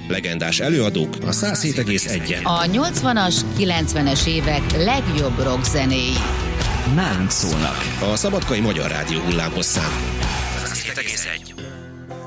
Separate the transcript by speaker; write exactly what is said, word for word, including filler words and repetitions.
Speaker 1: Legendás előadók a száz hét egész egyen.
Speaker 2: A nyolcvanas, kilencvenes évek legjobb rock zenéi.
Speaker 3: Nálunk szólnak.
Speaker 1: A Szabadkai Magyar Rádió hullámhosszán. száz hét egész egy.